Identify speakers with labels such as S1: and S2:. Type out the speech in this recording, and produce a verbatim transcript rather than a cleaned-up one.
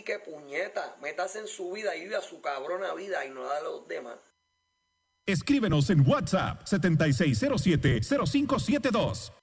S1: que puñeta, métase en su vida y viva su cabrona vida y no da a los demás.
S2: Escríbenos en WhatsApp setenta y seis cero siete cero cinco siete dos.